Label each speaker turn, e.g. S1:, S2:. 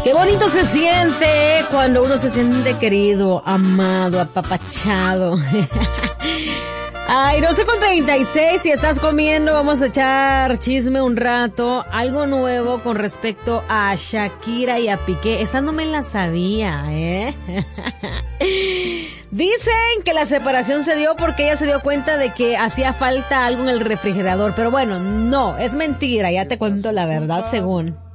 S1: Qué bonito se siente cuando uno se siente querido, amado, apapachado. Ay, 12:36, si estás comiendo, vamos a echar chisme un rato. Algo nuevo con respecto a Shakira y a Piqué. Esta no me la sabía, ¿eh? Dicen que la separación se dio porque ella se dio cuenta de que hacía falta algo en el refrigerador. Pero bueno, no, es mentira, ya te cuento la verdad según.